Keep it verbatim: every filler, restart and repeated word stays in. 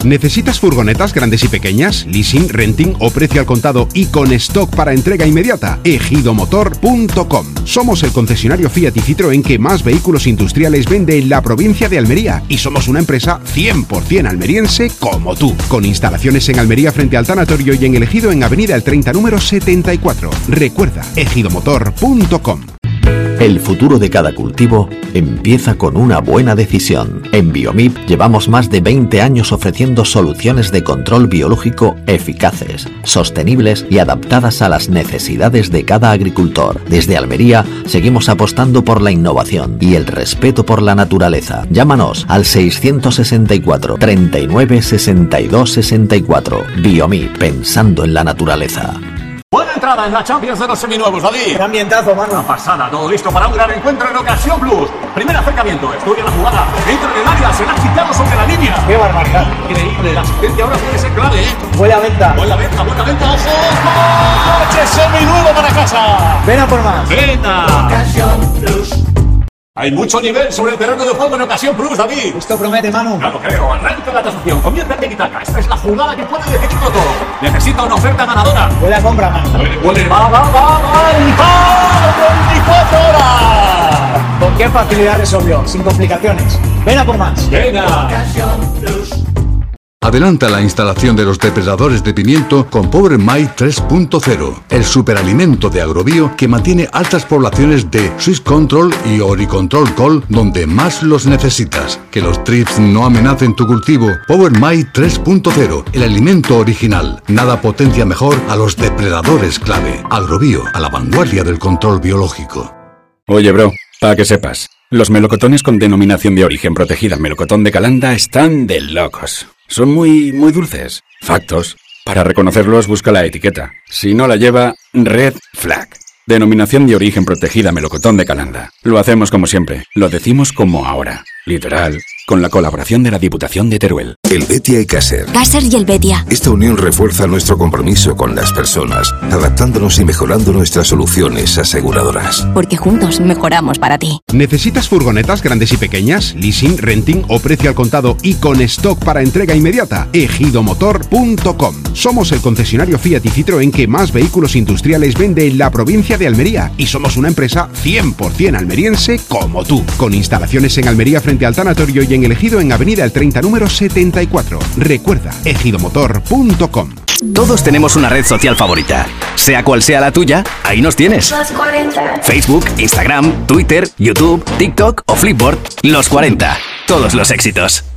¿Necesitas furgonetas grandes y pequeñas, leasing, renting o precio al contado y con stock para entrega inmediata? ejidomotor punto com. Somos el concesionario Fiat y Citroën que más vehículos industriales vende en la provincia de Almería y somos una empresa cien por ciento almeriense como tú, con instalaciones en Almería frente al tanatorio y en El Ejido en Avenida El treinta número setenta y cuatro. Recuerda, ejidomotor punto com. El futuro de cada cultivo empieza con una buena decisión. En Biomip llevamos más de veinte años ofreciendo soluciones de control biológico eficaces, sostenibles y adaptadas a las necesidades de cada agricultor. Desde Almería seguimos apostando por la innovación y el respeto por la naturaleza. Llámanos al seiscientos sesenta y cuatro, treinta y nueve, sesenta y dos, sesenta y cuatro. Biomip, pensando en la naturaleza. Buena entrada en la Champions de los seminuevos, David. Qué ambientazo, mano. Una pasada, todo listo para un gran encuentro en Ocasión Plus. Primer acercamiento, estudia la jugada, entra en el área, se la ha quitado sobre la línea. Qué barbaridad. Increíble, la asistencia ahora puede ser clave, ¿eh? Buena venta. Buena venta, buena venta, ojo. ¡Coche seminuevo para casa! Ven a por más. ¡Venta! Ocasión Plus. Hay mucho nivel sobre el terreno de juego en Ocasión Plus, David. Esto promete, Manu. Claro, creo. Arranca la tasación. Comienza el tiki-taka. Esta es la jugada que puede definirlo todo. Necesita una oferta ganadora. Buena compra, Manu. Puede, puede. Va, va, va, va. veinticuatro horas. ¿Con qué facilidad resolvió? Sin complicaciones. Ven a por más. Venga. Ocasión Plus. Adelanta la instalación de los depredadores de pimiento con Power My tres punto cero, el superalimento de Agrobio que mantiene altas poblaciones de Swiss Control y Oricontrol Col donde más los necesitas. Que los trips no amenacen tu cultivo. Power My tres punto cero, el alimento original. Nada potencia mejor a los depredadores clave. Agrobio, a la vanguardia del control biológico. Oye, bro, para que sepas, los melocotones con denominación de origen protegida melocotón de Calanda están de locos. Son muy, muy dulces. Factos. Para reconocerlos, busca la etiqueta. Si no la lleva, red flag. Denominación de origen protegida melocotón de Calanda. Lo hacemos como siempre. Lo decimos como ahora. Literal. Con la colaboración de la Diputación de Teruel. El Betia y Caser. Caser y el Betia. Esta unión refuerza nuestro compromiso con las personas, adaptándonos y mejorando nuestras soluciones aseguradoras. Porque juntos mejoramos para ti. ¿Necesitas furgonetas grandes y pequeñas, leasing, renting o precio al contado y con stock para entrega inmediata? ejidomotor punto com. Somos el concesionario Fiat y Citroën que más vehículos industriales vende en la provincia de Almería y somos una empresa cien por ciento almeriense como tú, con instalaciones en Almería frente al tanatorio y en El Ejido en Avenida El treinta número setenta y cuatro. Recuerda, ejidomotor punto com. Todos tenemos una red social favorita. Sea cual sea la tuya, ahí nos tienes. Los cuarenta. Facebook, Instagram, Twitter, YouTube, TikTok o Flipboard. Los cuarenta. Todos los éxitos.